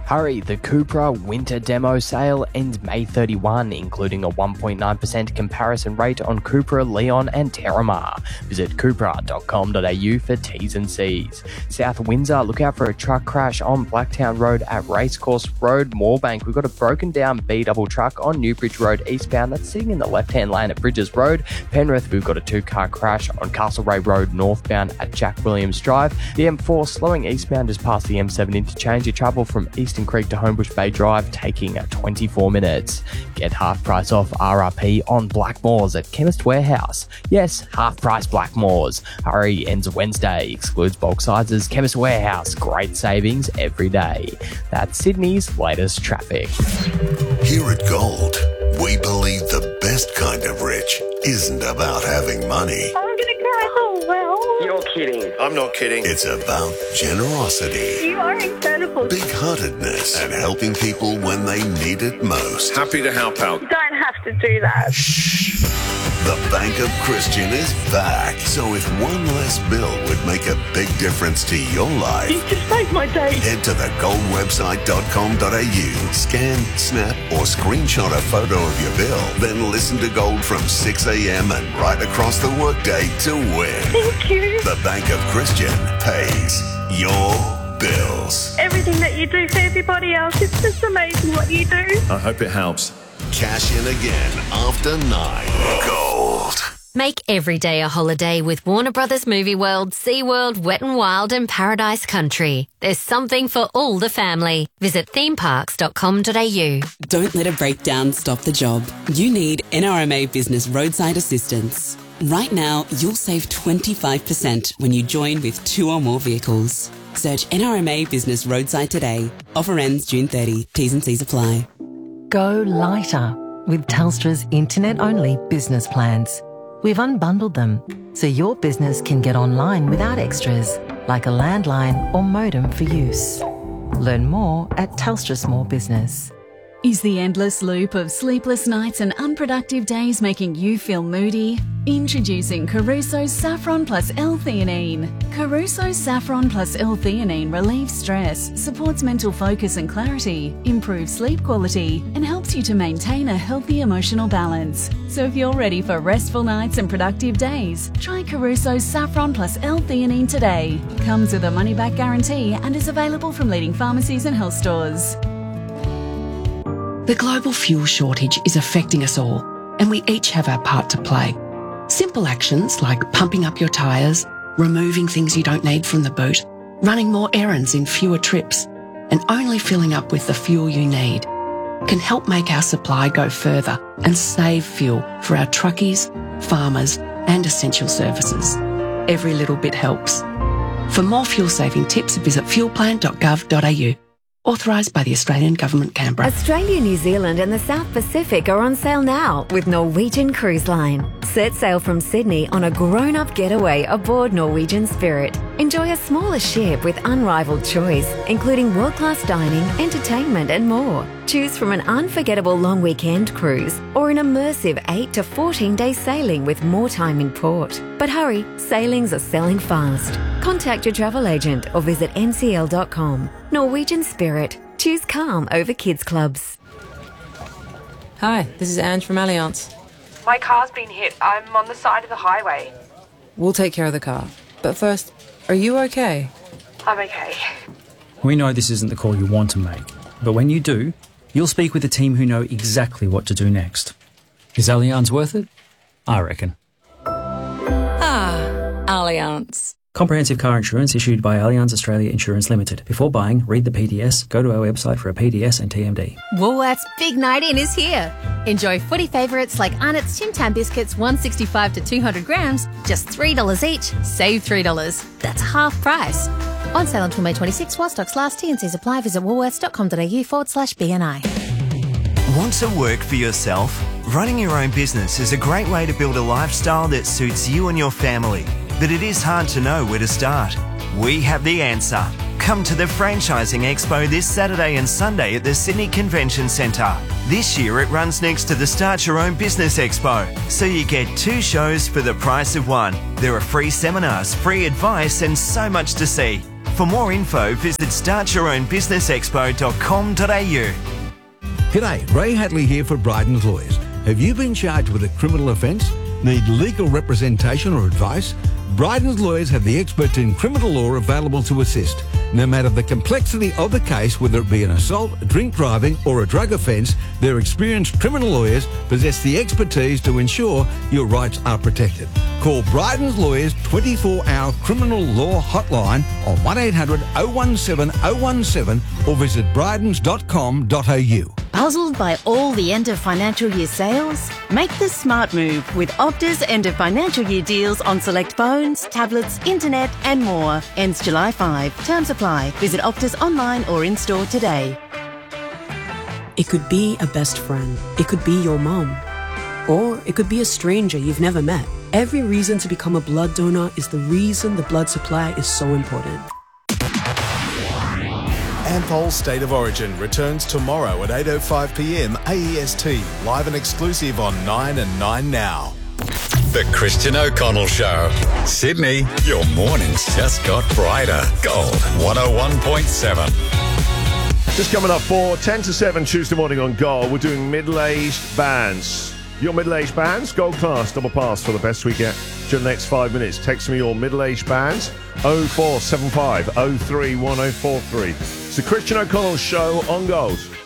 Hurry, the Cupra winter demo sale ends May 31, including a 1.9% comparison rate on Cupra, Leon and Terramar. Visit cupra.com.au for T's and C's. South Windsor, look out for a truck crash on Blacktown Road at Racecourse Road, Moorebank. We've got a broken down B-double truck on Newbridge Road eastbound that's sitting in the left-hand lane at Bridges Road. Penrith, we've got a two-car crash on Castlereagh Road northbound at Jack Williams Drive. The M4 slowing eastbound just past the M7 interchange. You travel from Eastern Creek to Homebush Bay Drive, taking 24 minutes. Get half price off RRP on Blackmores at Chemist Warehouse. Yes, half price Blackmores. Hurry, ends Wednesday, excludes bulk sizes. Chemist Warehouse, great savings every day. That's Sydney's latest traffic. Here at Gold, we believe the best kind of rich isn't about having money. I'm gonna cry. Oh, well. You're kidding. I'm not kidding. It's about generosity, You are incredible. big-heartedness, and helping people when they need it most. Happy to help out. You don't have to do that. The Bank of Christian is back. So if one less bill would make a big difference to your life, You just made my day. head to thegoldwebsite.com.au, scan, snap, or screenshot a photo of your bill, then listen to Gold from 6 a.m. and right across the workday to win. Thank you. The Bank of Christian pays your bills. Everything that you do for everybody else, it's just amazing what you do. I hope it helps. Cash in again after 9. Gold. Make every day a holiday with Warner Brothers Movie World, SeaWorld, Wet n Wild and Paradise Country. There's something for all the family. Visit themeparks.com.au. Don't let a breakdown stop the job. You need NRMA Business Roadside Assistance. Right now, you'll save 25% when you join with 2 or more vehicles. Search NRMA Business Roadside today. Offer ends June 30. T's and C's apply. Go lighter with Telstra's internet-only business plans. We've unbundled them so your business can get online without extras, like a landline or modem for use. Learn more at Telstra Small Business. Is the endless loop of sleepless nights and unproductive days making you feel moody? Introducing Caruso's Saffron Plus L-theanine. Caruso's Saffron Plus L-theanine relieves stress, supports mental focus and clarity, improves sleep quality, and helps you to maintain a healthy emotional balance. So if you're ready for restful nights and productive days, try Caruso's Saffron Plus L-theanine today. Comes with a money-back guarantee and is available from leading pharmacies and health stores. The global fuel shortage is affecting us all, and we each have our part to play. Simple actions like pumping up your tyres, removing things you don't need from the boot, running more errands in fewer trips, and only filling up with the fuel you need can help make our supply go further and save fuel for our truckies, farmers, and essential services. Every little bit helps. For more fuel-saving tips, visit fuelplan.gov.au. Authorised by the Australian Government, Canberra. Australia, New Zealand and the South Pacific are on sale now with Norwegian Cruise Line. Set sail from Sydney on a grown-up getaway aboard Norwegian Spirit. Enjoy a smaller ship with unrivaled choice, including world-class dining, entertainment and more. Choose from an unforgettable long weekend cruise or an immersive 8 to 14-day sailing with more time in port. But hurry, sailings are selling fast. Contact your travel agent or visit ncl.com. Norwegian Spirit. Choose calm over kids clubs. Hi, this is Ange from Allianz. My car's been hit. I'm on the side of the highway. We'll take care of the car. But first, are you okay? I'm okay. We know this isn't the call you want to make, but when you do, you'll speak with a team who know exactly what to do next. Is Allianz worth it? I reckon. Allianz. Comprehensive car insurance issued by Allianz Australia Insurance Limited. Before buying, read the PDS, go to our website for a PDS and TMD. Woolworths Big Night In is here. Enjoy footy favourites like Arnott's Tim Tam biscuits, 165 to 200 grams, just $3 each. Save $3. That's half price. On sale until May 26 while stocks last. T&Cs apply. Visit woolworths.com.au/BNI. Want to work for yourself? Running your own business is a great way to build a lifestyle that suits you and your family. But it is hard to know where to start. We have the answer. Come to the Franchising Expo this Saturday and Sunday at the Sydney Convention Centre. This year it runs next to the Start Your Own Business Expo, so you get 2 shows for the price of 1. There are free seminars, free advice and so much to see. For more info, visit startyourownbusinessexpo.com.au. G'day, Ray Hadley here for Bryden's Lawyers. Have you been charged with a criminal offence? Need legal representation or advice? Bryden's Lawyers have the experts in criminal law available to assist. No matter the complexity of the case, whether it be an assault, drink driving or a drug offence, their experienced criminal lawyers possess the expertise to ensure your rights are protected. Call Bryden's Lawyers 24-hour criminal law hotline on 1800 017 017 or visit brydens.com.au. Puzzled by all the end of financial year sales? Make the smart move with Optus end of financial year deals on select phones, tablets, internet and more. Ends July 5. Terms apply. Visit Optus online or in store today. It could be a best friend. It could be your mom. Or it could be a stranger you've never met. Every reason to become a blood donor is the reason the blood supply is so important. Ampol State of Origin returns tomorrow at 8:05 p.m. AEST, live and exclusive on 9 and 9 Now. The Christian O'Connell Show. Sydney, your mornings just got brighter. Gold 101.7. Just coming up for 10 to 7 Tuesday morning on Gold, we're doing middle-aged bands. Your middle-aged bands, Gold Class, double pass for the best we get during the next 5 minutes. Text me your middle-aged bands, 0475 03 1043. It's the Christian O'Connell Show on Gold.